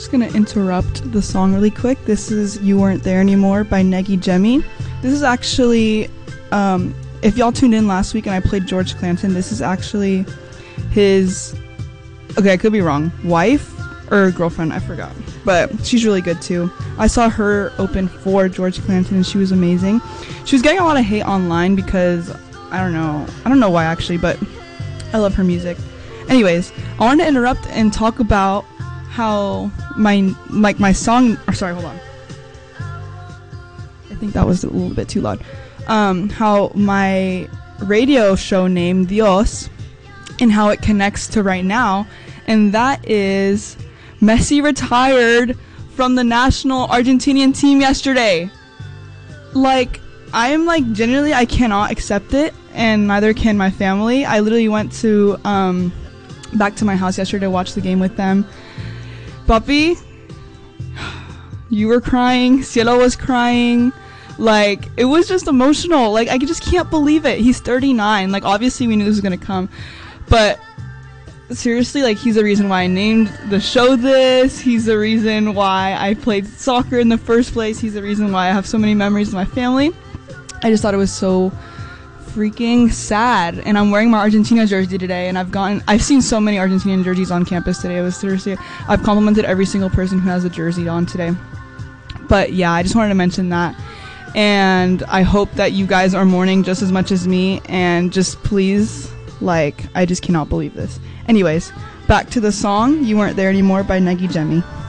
just gonna interrupt the song really quick. This is You Weren't There Anymore by Negi Jemi. This is actually, if y'all tuned in last week and I played George Clanton, this is actually his, okay, I could be wrong, wife or girlfriend, I forgot. But she's really good too. I saw her open for George Clanton and she was amazing. She was getting a lot of hate online because, I don't know why actually, but I love her music. Anyways, I wanted to interrupt and talk about how my song, or sorry, hold on. I think that was a little bit too loud. How my radio show name, Dios, and how it connects to right now, and that is Messi retired from the national Argentinian team yesterday. Like, I'm like, genuinely, I cannot accept it, and neither can my family. I literally went to, back to my house yesterday to watch the game with them. Papi, you were crying, Cielo was crying, like, it was just emotional. Like, I just can't believe it. He's 39. Like, obviously we knew this was gonna come, but seriously, like, he's the reason why I named the show this. He's the reason why I played soccer in the first place. He's the reason why I have so many memories with my family. I just thought it was so freaking sad. And I'm wearing my Argentina jersey today, and I've seen so many Argentinian jerseys on campus today. It was seriously, I've complimented every single person who has a jersey on today. But yeah, I just wanted to mention that. And I hope that you guys are mourning just as much as me, and just please, like, I just cannot believe this. Anyways, back to the song, You Weren't There Anymore by Negi Jemi.